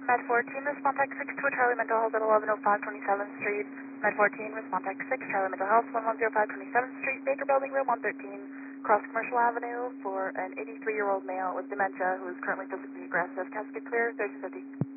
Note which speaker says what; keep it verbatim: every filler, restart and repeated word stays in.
Speaker 1: Med fourteen, respond text six to Charlie Mental Health at eleven oh five twenty-seventh Street. Med fourteen, respond text six, Charlie Mental Health, eleven oh five twenty-seventh Street, Baker Building, room one thirteen, Cross Commercial Avenue, for an eighty-three-year-old male with dementia who is currently physically aggressive. Casket clear, thirty fifty.